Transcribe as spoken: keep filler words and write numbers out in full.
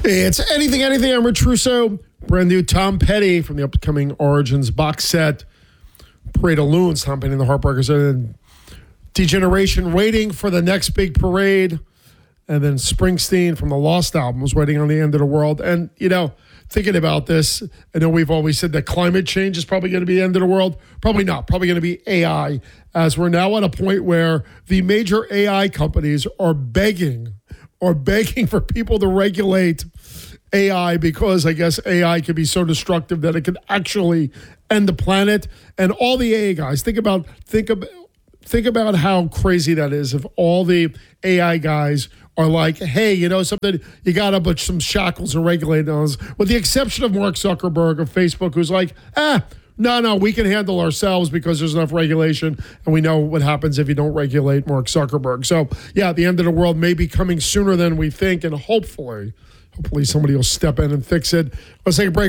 It's Anything, Anything. I'm Rich Russo. Brand new Tom Petty from the upcoming Origins box set. Parade of Loons, Tom Petty and the Heartbreakers. And Degeneration waiting for the next big parade. And then Springsteen from the Lost album was waiting on the end of the world. And, you know, thinking about this, I know we've always said that climate change is probably going to be the end of the world. Probably not. Probably going to be A I, as we're now at a point where the major A I companies are begging or begging for people to regulate A I because I guess A I can be so destructive that it could actually end the planet. And all the A I guys, think about think about think about how crazy that is if all the A I guys are like, hey, you know something, you got to put some shackles and regulate those, with the exception of Mark Zuckerberg of Facebook, who's like, ah, no, no, we can handle ourselves because there's enough regulation, and we know what happens if you don't regulate Mark Zuckerberg. So, yeah, the end of the world may be coming sooner than we think, and hopefully, hopefully somebody will step in and fix it. Let's take a break.